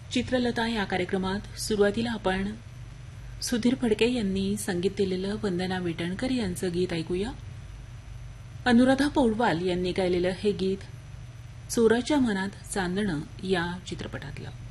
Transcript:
चित्रलता या कार्यक्रमात सुरुवातीला आपण सुधीर फडके यांनी संगीत दिलेलं वंदना विटणकर यांचं गीत ऐकूया. अनुराधा पौडवाल यांनी गायलेलं हे गीत चोराच्या मनात चांदणं या चित्रपटातलं.